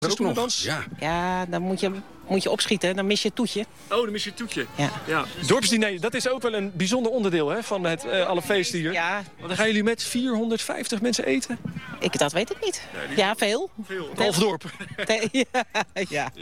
De stoelendans? Ja. Ja, dan moet je opschieten. Dan mis je het toetje. Oh, dan mis je het toetje. Ja. Dorpsdiner, dat is ook wel een bijzonder onderdeel hè, van het alle feesten hier. Ja, Want dan gaan jullie met 450 mensen eten. dat weet ik niet. Ja, veel. Half dorp. Ja.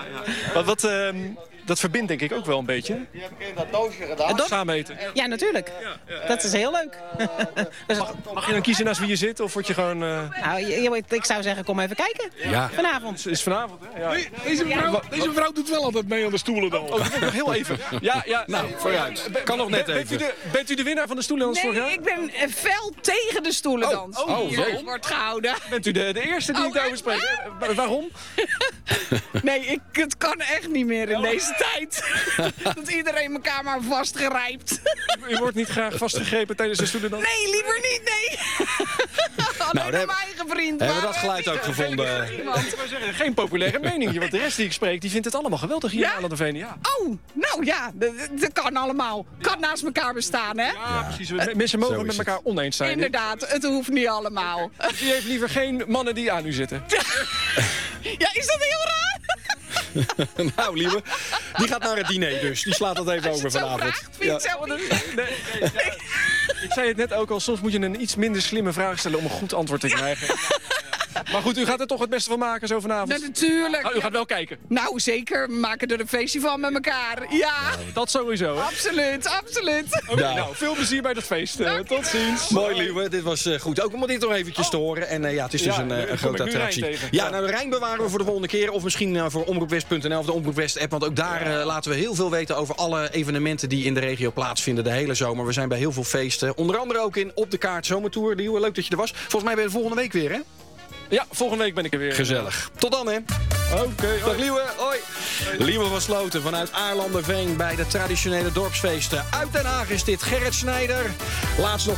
Dat verbindt denk ik ook wel een beetje. Je hebt een keer dat doosje gedaan. Samen eten. Ja, natuurlijk. Dat is heel leuk. Dus, Mag je dan kiezen naast wie je zit? Of word je gewoon... nou, ik zou zeggen, kom even kijken. Ja. Vanavond. Het is vanavond, hè? Ja. Deze mevrouw doet wel altijd mee aan de stoelen dan. Oh, dat vond ik nog heel even. Ja. Nou, vooruit. Kan nog net even. Bent u de winnaar van de stoelendans vorig jaar? Nee, ik ben fel tegen de stoelendans. Hier wordt gehouden. Bent u de eerste die ik daarover spreek? Waarom? Nee, het kan echt niet meer in deze tijd. Dat iedereen elkaar maar vastgrijpt. U wordt niet graag vastgegrepen tijdens de stoelendans? Nee, liever niet, nee. Alleen mijn eigen vriend. Hebben we maar dat geluid ook gevonden? iemand. Ik wou zeggen, geen populaire mening hier. Want de rest die ik spreek, die vindt het allemaal geweldig hier in Alanderveen. Ja. Oh, nou ja, dat kan allemaal. Kan naast elkaar bestaan, hè? Ja, precies. Mensen mogen met elkaar oneens zijn. Inderdaad, het hoeft niet allemaal. Dus u heeft liever geen mannen die aan u zitten. Ja, is dat heel raar? Nou, lieve. Die gaat naar het diner dus. Die slaat dat even Als je over het zo vanavond. vraagt, vind je hetzelfde. Ik zei het net ook al, soms moet je een iets minder slimme vraag stellen om een goed antwoord te krijgen. Maar goed, u gaat er toch het beste van maken zo vanavond? Ja, natuurlijk. U gaat wel kijken. Nou, zeker. We maken er een feestje van met elkaar. Ja, Dat sowieso, hè? absoluut. Oké, nou, veel plezier bij dat feest. Tot ziens. Mooi, lieve. Dit was goed. Ook om dit nog eventjes te horen. En ja, het is dus Ja, een kom grote ik nu attractie. Rijn tegen. Ja, nou, de Rijn bewaren we voor de volgende keer. Of misschien voor omroepwest.nl of de Omroep West app. Want ook daar laten we heel veel weten over alle evenementen die in de regio plaatsvinden de hele zomer. We zijn bij heel veel feesten. Onder andere ook in Op de Kaart Zomertour. Liewe, leuk dat je er was. Volgens mij ben je de volgende week weer, hè? Ja, volgende week ben ik er weer. Gezellig. Tot dan, hè. Oké, Dag Liewe, hoi. Liewe van Sloten vanuit Aarlanderveen bij de traditionele dorpsfeesten. Uit Den Haag is dit Gerrit Snijder. Laatst nog